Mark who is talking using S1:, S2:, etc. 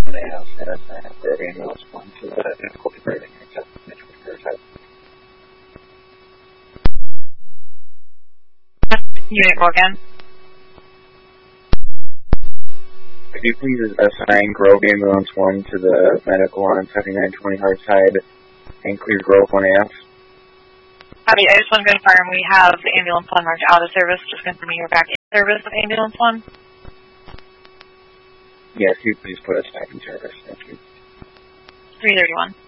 S1: they have set up that Grove Ambulance 1 to the difficulty rating except
S2: Unit, go again.
S1: Could you please assign Grove Ambulance 1 to the medical on 7920 Hardside and clear Grove 1AF?
S2: Copy, I just want to confirm we have the Ambulance 1 marked out of service. Just confirming you're back in service with Ambulance 1.
S1: Yes, you please put us back in service. Thank you.
S2: 331.